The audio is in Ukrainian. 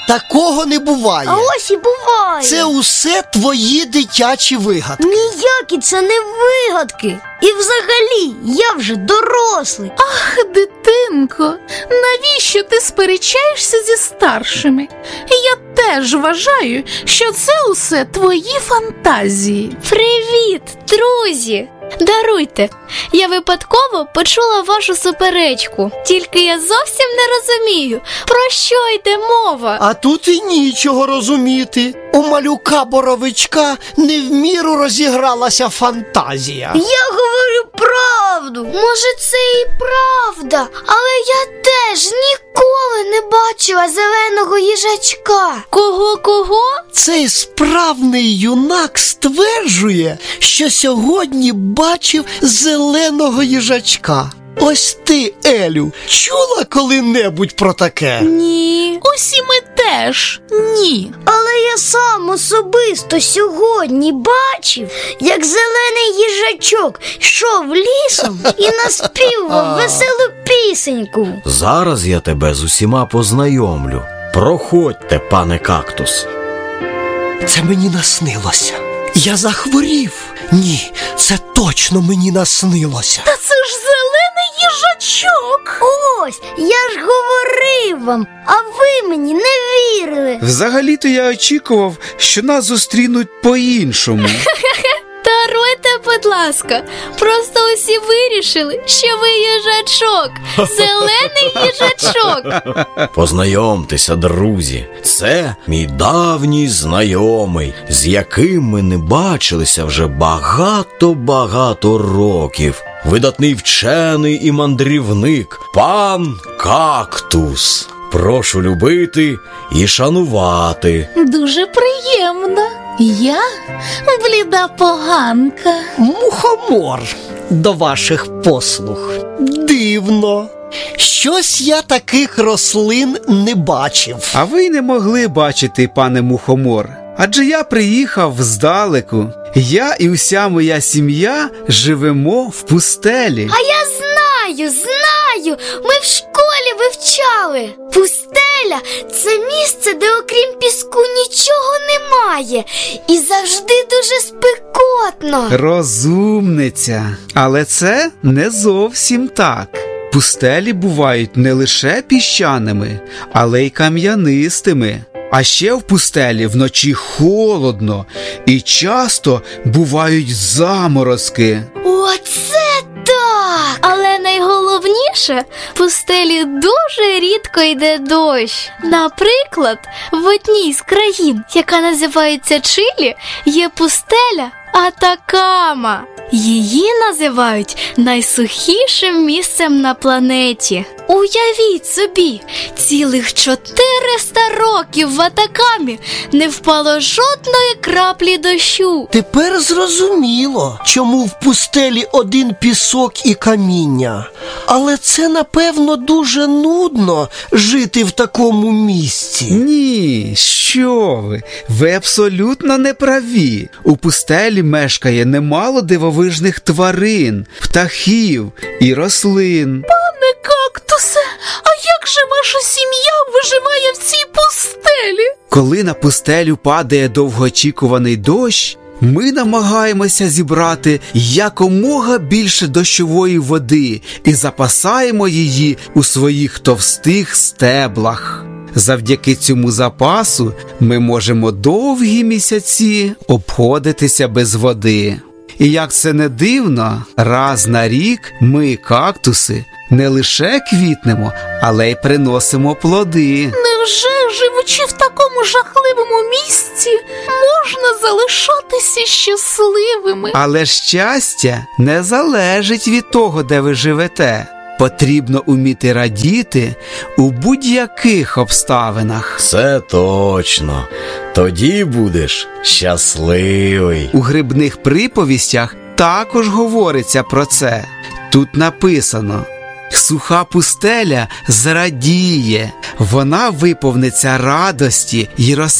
Такого не буває. А ось і буває. Це усе твої дитячі вигадки. Ніякі це не вигадки. І взагалі, я вже дорослий. Ах, дитинко, навіщо ти сперечаєшся зі старшими? Я теж вважаю, що це усе твої фантазії. Привіт, друзі! Даруйте, я випадково почула вашу суперечку. Тільки я зовсім не розумію, про що йде мова. А тут і нічого розуміти. У малюка-боровичка не в міру розігралася фантазія. Я говорю правду. Може, це і правда, але я теж ніколи не бачила зеленого їжачка. Кого? Цей справний юнак стверджує, що сьогодні бачив зеленого їжачка. Ось ти, Елю, чула коли-небудь про таке? Ні. Усі ми теж ні. Але я сам особисто сьогодні бачив, як зелений їжачок йшов лісом і наспівав веселу пісеньку. Зараз я тебе з усіма познайомлю. Проходьте, пане кактус. Це мені наснилося. Я захворів. Ні, це точно мені наснилося. Та це ж зелений їжачок. Ось, я ж говорив вам, а ви мені не вірили. Взагалі-то я очікував, що нас зустрінуть по-іншому. Даруйте, будь ласка, просто усі вирішили, що ви їжачок. Зелений їжачок. Познайомтеся, друзі. Це мій давній знайомий, з яким ми не бачилися вже багато років. Видатний вчений і мандрівник, пан Кактус. Прошу любити і шанувати. Дуже приємно. Я бліда поганка. Мухомор до ваших послуг. Дивно. Щось я таких рослин не бачив. А ви й не могли бачити, пане Мухомор. Адже я приїхав здалеку. Я і уся моя сім'я живемо в пустелі. А я знаю, ми в школі вивчали. Пустеля – це місце, де окрім піску нічого немає. І завжди дуже спекотно. Розумниця. Але це не зовсім так. Пустелі бувають не лише піщаними, але й кам'янистими. А ще в пустелі вночі холодно і часто бувають заморозки. Оце так! Але найголовніше, в пустелі дуже рідко йде дощ. Наприклад, в одній з країн, яка називається Чилі, є пустеля Атакама. Її називають найсухішим місцем на планеті. Уявіть собі, цілих 400 років в Атакамі не впало жодної краплі дощу. Тепер зрозуміло, чому в пустелі один пісок і каміння. Але це, напевно, дуже нудно жити в такому місці. Ні, що ви? Ви абсолютно не праві. У пустелі мешкає немало дивовижних тварин, птахів і рослин. Пане кактусе, а як же ваша сім'я виживає в цій пустелі? Коли на пустелю падає довгоочікуваний дощ, ми намагаємося зібрати якомога більше дощової води і запасаємо її у своїх товстих стеблах. Завдяки цьому запасу ми можемо довгі місяці обходитися без води. І як це не дивно, раз на рік ми, кактуси, не лише квітнемо, але й приносимо плоди. Невже, живучи в такому жахливому місці, можна залишатися щасливими? Але щастя не залежить від того, де ви живете. Потрібно уміти радіти у будь-яких обставинах. Це точно. Тоді будеш щасливий. У грибних приповістях також говориться про це. Тут написано: суха пустеля зрадіє, вона виповниться радості й розквітне.